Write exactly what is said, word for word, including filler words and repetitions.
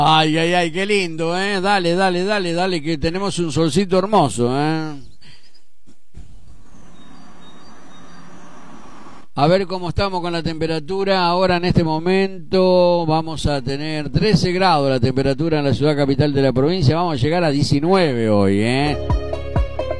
Ay, ay, ay, qué lindo, ¿eh? Dale, dale, dale, dale, que tenemos un solcito hermoso, ¿eh? A ver cómo estamos con la temperatura. Ahora en este momento vamos a tener trece grados la temperatura en la ciudad capital de la provincia. Vamos a llegar a diecinueve hoy, ¿eh?